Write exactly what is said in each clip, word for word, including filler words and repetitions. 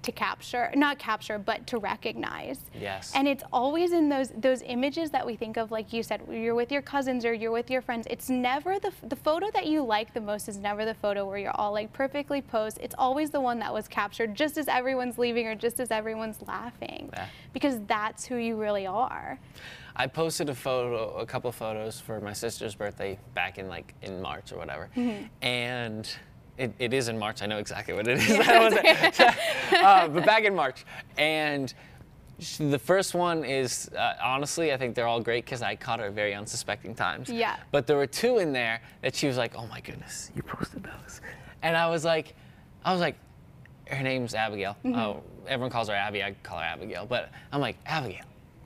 to capture, not capture, but to recognize. Yes. And it's always in those those images that we think of, like you said, you're with your cousins or you're with your friends. It's never the the photo that you like the most is never the photo where you're all like perfectly posed. It's always the one that was captured just as everyone's leaving or just as everyone's laughing, Yeah. because that's who you really are. I posted a photo, a couple photos for my sister's birthday back in like in March or whatever, Mm-hmm. and it, it is in March. I know exactly what it is. Yeah. I wasn't- uh, but back in March, and sh- the first one is uh, honestly, I think they're all great because I caught her at very unsuspecting times. Yeah. But there were two in there that she was like, "Oh my goodness, you posted those," and I was like, I was like, her name's Abigail. Mm-hmm. Oh, everyone calls her Abby. I call her Abigail, but I'm like, Abigail.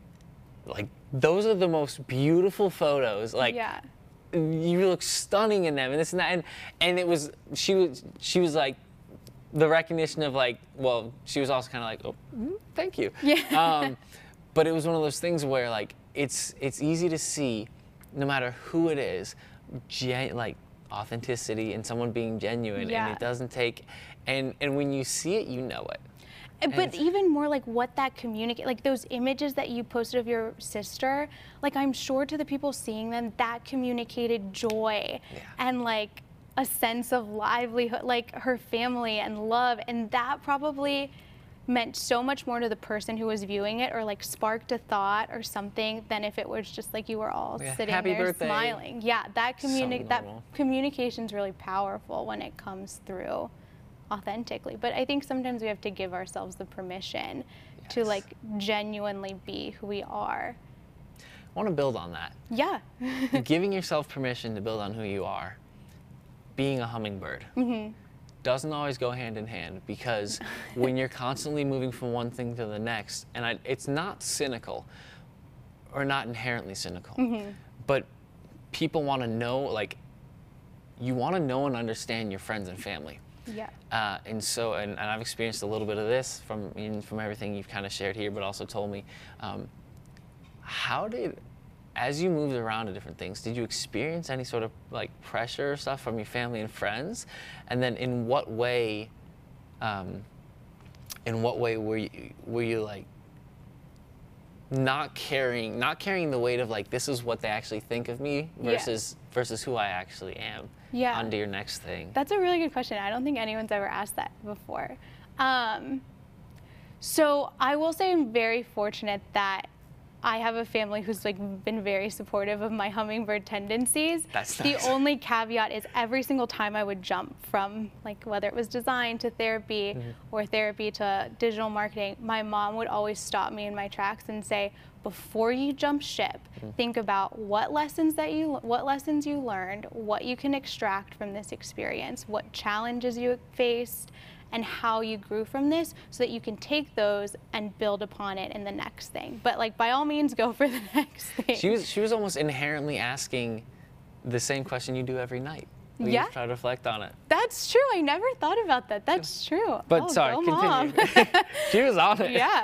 Like, those are the most beautiful photos. Like, Yeah. you look stunning in them, and this and that. And, and it was, she was, she was like, the recognition of like, well, she was also kind of like, oh, mm, thank you. Yeah. Um, but it was one of those things where like, it's, it's easy to see, no matter who it is, gen- like authenticity and someone being genuine, Yeah. and it doesn't take, and, and when you see it, you know it. But it's- even more like what that communicate, like those images that you posted of your sister, like I'm sure to the people seeing them, that communicated joy Yeah. and like a sense of livelihood, like her family and love. And that probably meant so much more to the person who was viewing it, or like sparked a thought or something, than if it was just like you were all Yeah, sitting happy there birthday. smiling. Yeah, that So communi- that normal. communication's really powerful when it comes through authentically. But I think sometimes we have to give ourselves the permission to Yes. like genuinely be who we are. I want to build on that. Yeah. Giving yourself permission to build on who you are, being a hummingbird, doesn't always go hand in hand, because when you're constantly moving from one thing to the next, and I, it's not cynical or not inherently cynical, but people want to know, like, you want to know and understand your friends and family. Yeah. Uh, and so, and, and I've experienced a little bit of this from in, from everything you've kind of shared here, but also told me. Um, how did, as you moved around to different things, did you experience any sort of like pressure or stuff from your family and friends? And then, in what way, um, in what way were you were you like not carrying not carrying the weight of like, this is what they actually think of me Yeah. versus versus who I actually am? Yeah. Onto your next thing. That's a really good question. I don't think anyone's ever asked that before. Um, so I will say I'm very fortunate that I have a family who's like been very supportive of my hummingbird tendencies. That's the nice. only caveat is every single time I would jump from like whether it was design to therapy or therapy to digital marketing, my mom would always stop me in my tracks and say, before you jump ship, think about what lessons that you what lessons you learned, what you can extract from this experience, what challenges you faced, and how you grew from this, so that you can take those and build upon it in the next thing. But like, by all means, go for the next thing. She was she was almost inherently asking the same question you do every night. We Yeah. just try to reflect on it. That's true. I never thought about that. That's true. But Oh, sorry, go Mom. continue. She was on it. Yeah.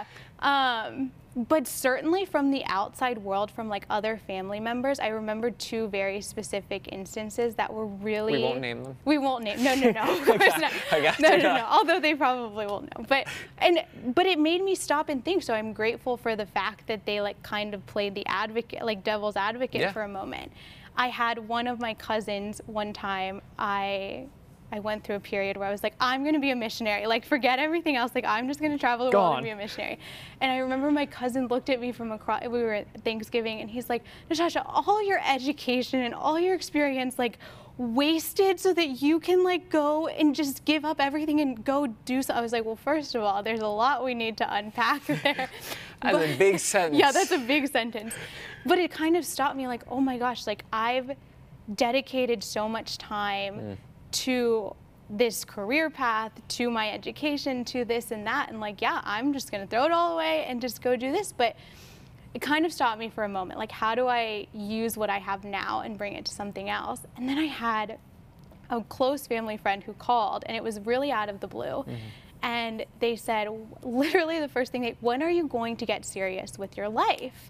Um, but certainly from the outside world, from like other family members, I remember two very specific instances that were really. We won't name them. We won't name. No, no, no. Of course not. I got no, you. no, no. Although they probably will know. But and but it made me stop and think. So I'm grateful for the fact that they like kind of played the advocate, like devil's advocate Yeah. for a moment. I had one of my cousins one time. I. I went through a period where I was like, I'm going to be a missionary. Like, forget everything else. Like, I'm just going to travel the Go world on. and be a missionary. And I remember my cousin looked at me from across, we were at Thanksgiving, and he's like, Natasha, all your education and all your experience, like, wasted so that you can, like, go and just give up everything and go do so. I was like, well, first of all, there's a lot we need to unpack there. That's a big sentence. Yeah, that's a big sentence. But it kind of stopped me, like, oh my gosh, like, I've dedicated so much time Mm. to this career path, to my education, to this and that, and like, yeah, I'm just gonna throw it all away and just go do this. But it kind of stopped me for a moment. Like, how do I use what I have now and bring it to something else? And then I had a close family friend who called, and it was really out of the blue. Mm-hmm. And they said, literally the first thing, they, when are you going to get serious with your life?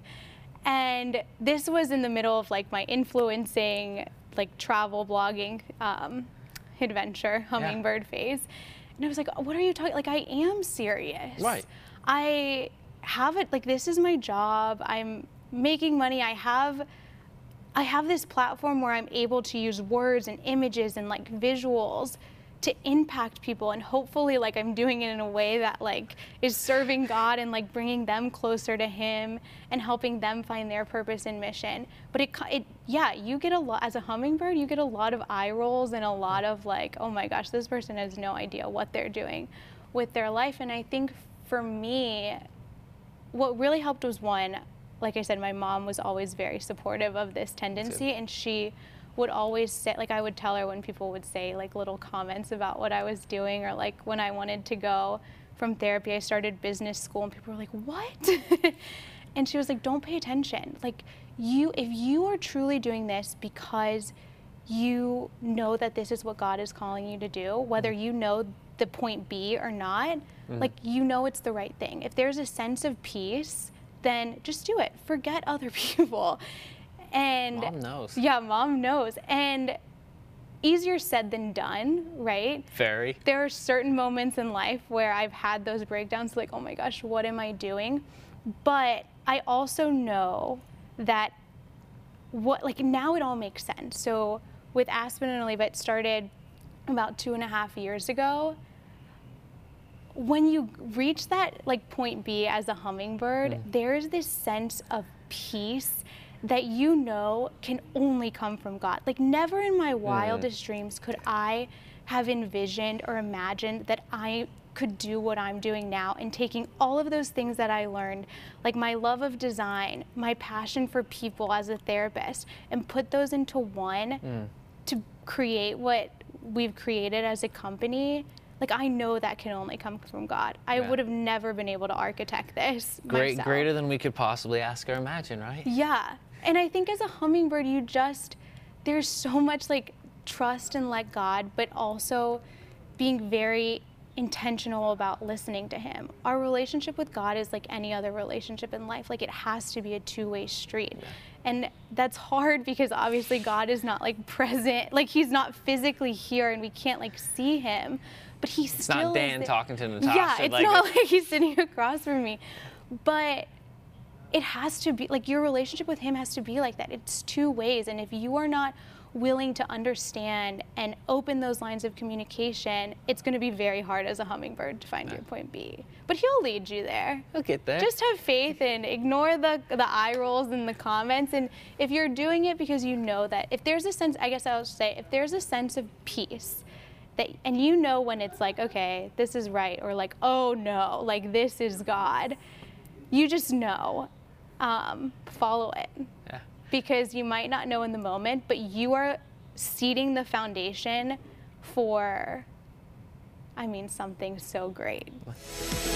And this was in the middle of like my influencing, like travel blogging um, adventure, hummingbird phase. And I was like, what are you talking, like, I am serious. Right. I have it, like, this is my job. I'm making money. I have, I have this platform where I'm able to use words and images and like visuals to impact people, and hopefully like I'm doing it in a way that like is serving God and like bringing them closer to him and helping them find their purpose and mission. But it, it yeah, you get a lot, as a hummingbird, you get a lot of eye rolls and a lot of like, oh my gosh, this person has no idea what they're doing with their life. And I think for me, what really helped was, one, like I said, my mom was always very supportive of this tendency, and she would always say, like, I would tell her when people would say like little comments about what I was doing, or like when I wanted to go from therapy, I started business school, and people were like, what? And she was like, don't pay attention. Like, you, if you are truly doing this because you know that this is what God is calling you to do, whether you know the point B or not, mm. like, you know it's the right thing. If there's a sense of peace, then just do it. Forget other people. And mom knows. Yeah, mom knows. And easier said than done, right? Very. There are certain moments in life where I've had those breakdowns, like, oh my gosh, what am I doing? But I also know that what, like, now it all makes sense. So with Aspen and Oliva, it started about two and a half years ago. When you reach that like point B as a hummingbird, mm. there's this sense of peace that you know can only come from God. Like, never in my wildest mm. dreams could I have envisioned or imagined that I could do what I'm doing now, and taking all of those things that I learned, like my love of design, my passion for people as a therapist, and put those into one mm. to create what we've created as a company. Like, I know that can only come from God. I yeah. would have never been able to architect this Great, myself. Greater than we could possibly ask or imagine, right? Yeah. And I think as a hummingbird, you just, there's so much like trust and let God, but also being very intentional about listening to him. Our relationship with God is like any other relationship in life. Like, it has to be a two-way street. Yeah. And that's hard because obviously God is not like present, like he's not physically here and we can't like see him, but he's it's still not Dan talking to Natasha. Yeah, it's like not like he's sitting across from me. But it has to be, like, your relationship with him has to be like that. It's two ways. And if you are not willing to understand and open those lines of communication, it's going to be very hard as a hummingbird to find yeah. your point B. But he'll lead you there. He'll get there. Just have faith and ignore the the eye rolls and the comments. And if you're doing it because you know that, if there's a sense, I guess I'll say, if there's a sense of peace, that, and you know when it's like, okay, this is right, or like, oh no, like this is God, you just know. Um, follow it. Yeah. Because you might not know in the moment, but you are seeding the foundation for, I mean, something so great.